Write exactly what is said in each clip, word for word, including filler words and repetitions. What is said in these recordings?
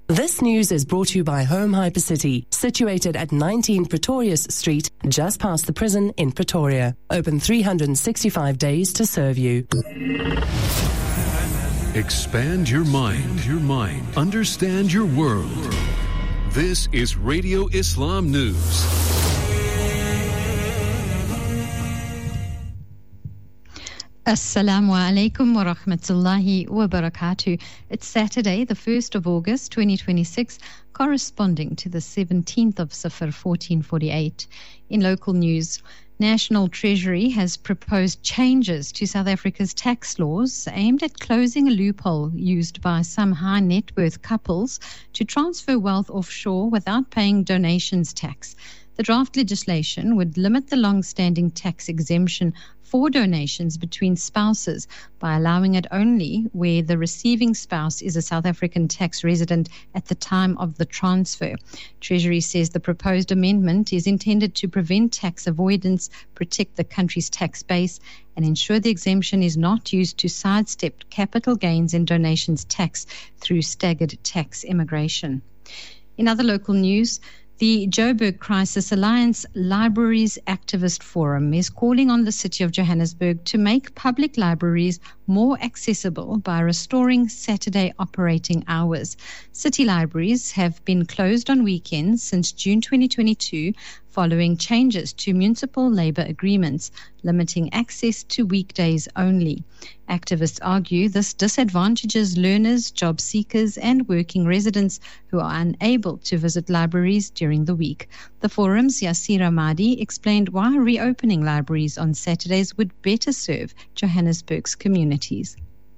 This news is brought to you by Home Hypercity, situated at nineteen Pretorius Street, just past the prison in Pretoria. Open three hundred sixty-five days to serve you. Expand your mind, your mind. Understand your world. This is Radio Islam News. Assalamu alaikum wa rahmatullahi wa barakatuh. It's Saturday, the first of August, twenty twenty-six, corresponding to the seventeenth of Safar, fourteen forty-eight. In local news, National Treasury has proposed changes to South Africa's tax laws aimed at closing a loophole used by some high net worth couples to transfer wealth offshore without paying donations tax. The draft legislation would limit the long-standing tax exemption for donations between spouses by allowing it only where the receiving spouse is a South African tax resident at the time of the transfer. Treasury says the proposed amendment is intended to prevent tax avoidance, protect the country's tax base, and ensure the exemption is not used to sidestep capital gains and donations tax through staggered tax immigration. In other local news, the Joburg Crisis Alliance Libraries Activist Forum is calling on the City of Johannesburg to make public libraries more accessible by restoring Saturday operating hours. City libraries have been closed on weekends since June twenty twenty-two following changes to municipal labour agreements, limiting access to weekdays only. Activists argue this disadvantages learners, job seekers and working residents who are unable to visit libraries during the week. The forum's Yasir Ahmadi explained why reopening libraries on Saturdays would better serve Johannesburg's communities.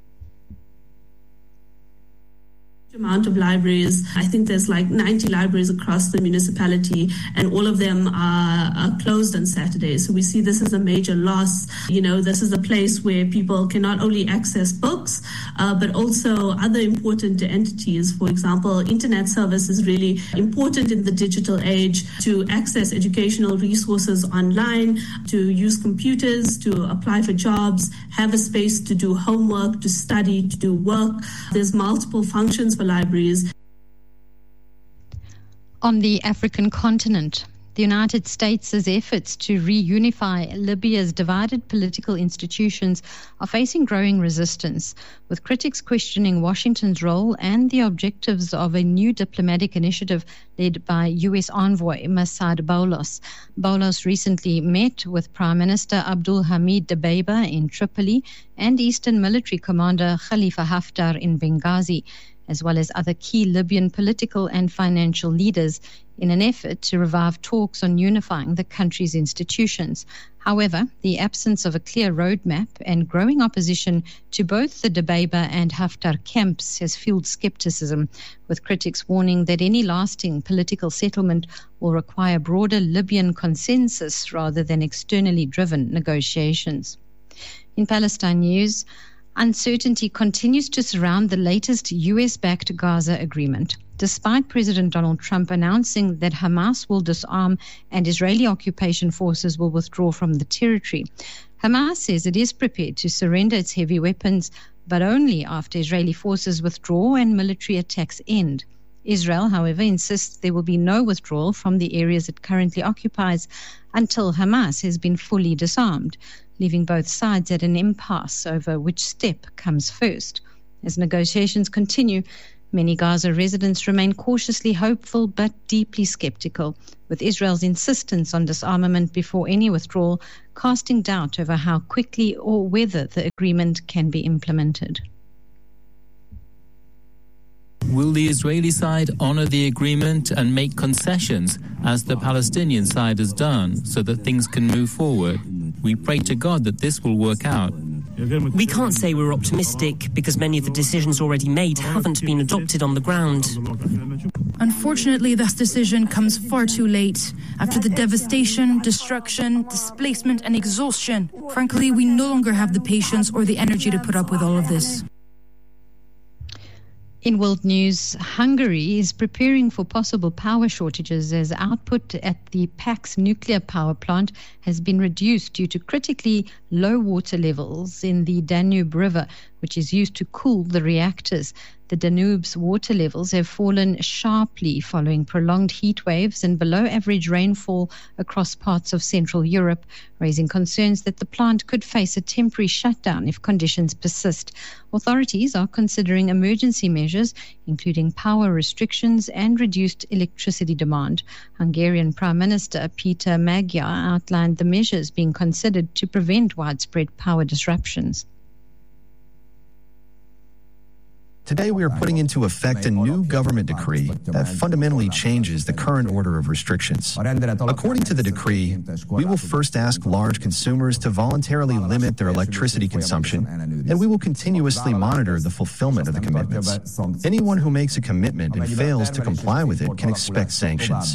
Amount of libraries. I think there's like ninety libraries across the municipality, and all of them are, are closed on Saturdays. So we see this as a major loss. You know, this is a place where people can not only access books, uh, but also other important entities. For example, internet service is really important in the digital age to access educational resources online, to use computers, to apply for jobs, have a space to do homework, to study, to do work. There's multiple functions for libraries. On the African continent, the United States' efforts to reunify Libya's divided political institutions are facing growing resistance, with critics questioning Washington's role and the objectives of a new diplomatic initiative led by U S envoy Massad Boulos. Boulos recently met with Prime Minister Abdul Hamid Dbeibah in Tripoli and Eastern Military Commander Khalifa Haftar in Benghazi, as well as other key Libyan political and financial leaders, in an effort to revive talks on unifying the country's institutions. However, the absence of a clear roadmap and growing opposition to both the Dbeibah and Haftar camps has fueled skepticism, with critics warning that any lasting political settlement will require broader Libyan consensus rather than externally driven negotiations. In Palestine news, uncertainty continues to surround the latest U S-backed Gaza agreement. Despite President Donald Trump announcing that Hamas will disarm and Israeli occupation forces will withdraw from the territory, Hamas says it is prepared to surrender its heavy weapons, but only after Israeli forces withdraw and military attacks end. Israel, however, insists there will be no withdrawal from the areas it currently occupies until Hamas has been fully disarmed, leaving both sides at an impasse over which step comes first. As negotiations continue, many Gaza residents remain cautiously hopeful but deeply skeptical, with Israel's insistence on disarmament before any withdrawal casting doubt over how quickly or whether the agreement can be implemented. Will the Israeli side honor the agreement and make concessions, as the Palestinian side has done, so that things can move forward? We pray to God that this will work out. We can't say we're optimistic because many of the decisions already made haven't been adopted on the ground. Unfortunately, this decision comes far too late. After the devastation, destruction, displacement and exhaustion, frankly, we no longer have the patience or the energy to put up with all of this. In world news, Hungary is preparing for possible power shortages as output at the Pax nuclear power plant has been reduced due to critically low water levels in the Danube River, which is used to cool the reactors. The Danube's water levels have fallen sharply following prolonged heat waves and below average rainfall across parts of Central Europe, raising concerns that the plant could face a temporary shutdown if conditions persist. Authorities are considering emergency measures, including power restrictions and reduced electricity demand. Hungarian Prime Minister Peter Magyar outlined the measures being considered to prevent widespread power disruptions. Today we are putting into effect a new government decree that fundamentally changes the current order of restrictions. According to the decree, we will first ask large consumers to voluntarily limit their electricity consumption, and we will continuously monitor the fulfillment of the commitments. Anyone who makes a commitment and fails to comply with it can expect sanctions.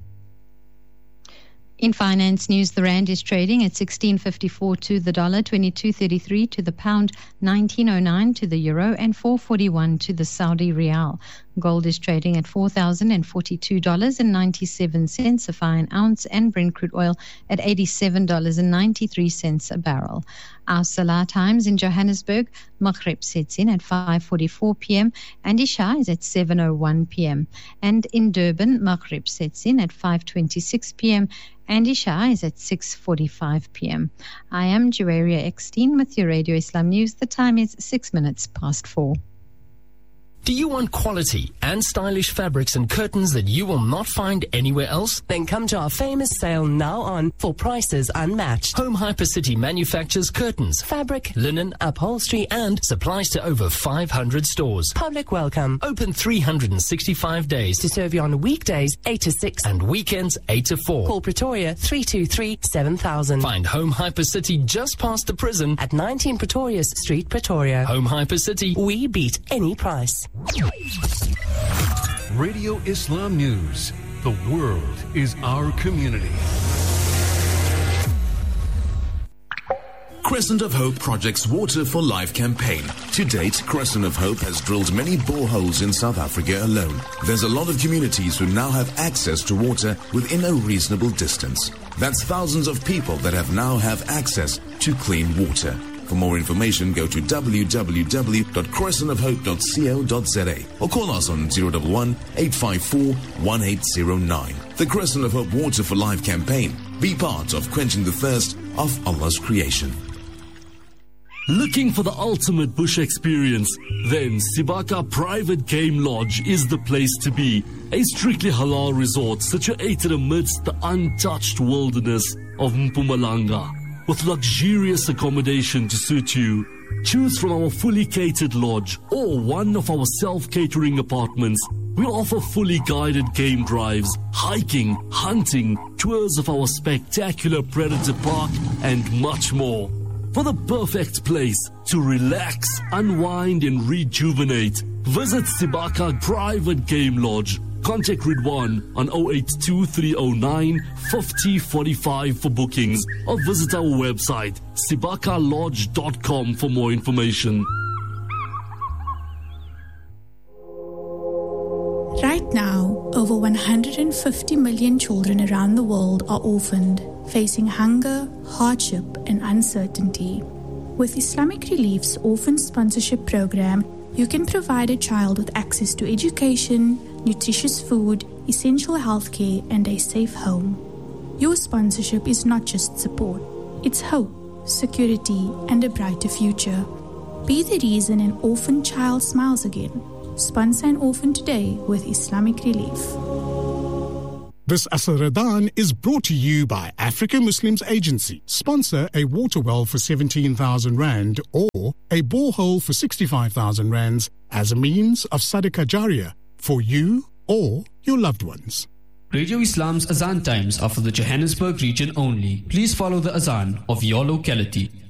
In finance news, the rand is trading at sixteen fifty-four to the dollar, twenty-two thirty-three to the pound, nineteen oh nine to the euro, and four forty-one to the Saudi rial. Gold is trading at four thousand forty-two dollars and ninety-seven cents a fine ounce, and Brent crude oil at eighty-seven dollars and ninety-three cents a barrel. Our Salah times in Johannesburg, Maghrib sets in at five forty-four p.m. and Isha is at seven oh one p.m. And in Durban, Maghrib sets in at five twenty-six p.m. and Isha is at six forty-five p.m. I am Joaria Eckstein with your Radio Islam News. The time is six minutes past four. Do you want quality and stylish fabrics and curtains that you will not find anywhere else? Then come to our famous sale now on for prices unmatched. Home Hypercity manufactures curtains, fabric, linen, upholstery and supplies to over five hundred stores. Public welcome. Open three hundred sixty-five days to serve you on weekdays eight to six and weekends eight to four. Call Pretoria three two three, seven thousand. Find Home Hypercity just past the prison at nineteen Pretoria Street, Pretoria. Home Hypercity. We beat any price. Radio Islam News. The world is our community. Crescent of Hope Project's Water for Life campaign. To date, Crescent of Hope has drilled many boreholes in South Africa alone. There's a lot of communities who now have access to water within a reasonable distance. That's thousands of people that have now have access to clean water. For more information, go to w w w dot crescent of hope dot co dot z a or call us on zero one one, eight five four, one eight zero nine. The Crescent of Hope Water for Life campaign. Be part of quenching the thirst of Allah's creation. Looking for the ultimate bush experience? Then Sibaka Private Game Lodge is the place to be. A strictly halal resort situated amidst the untouched wilderness of Mpumalanga. With luxurious accommodation to suit you. Choose from our fully catered lodge or one of our self-catering apartments. We offer fully guided game drives, hiking, hunting, tours of our spectacular Predator Park and much more. For the perfect place to relax, unwind and rejuvenate, visit Sibaka Private Game Lodge. Contact Ridwan on zero eight two, three zero nine, five zero four five for bookings or visit our website sibaka lodge dot com for more information. Right now, over one hundred fifty million children around the world are orphaned, facing hunger, hardship and uncertainty. With Islamic Relief's Orphan Sponsorship Program, you can provide a child with access to education, nutritious food, essential healthcare, and a safe home. Your sponsorship is not just support, it's hope, security, and a brighter future. Be the reason an orphan child smiles again. Sponsor an orphan today with Islamic Relief. This Asr Ramadan is brought to you by African Muslims Agency. Sponsor a water well for seventeen thousand rand or a borehole for sixty-five thousand rands as a means of Sadaqah Jariyah for you or your loved ones. Radio Islam's Azan times are for the Johannesburg region only. Please follow the Azan of your locality.